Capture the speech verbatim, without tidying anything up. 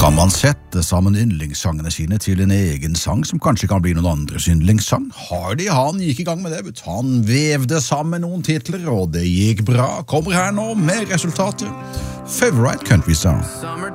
Kan man sette sammen yndlingssangene sine til en egen sang som kanskje kan bli noen andres yndlingssang? Hardy, han gikk i gang med det, vet du. Han vevde sammen noen titler, og det gikk bra. Kommer her nå med resultatet. Favorite Country Song.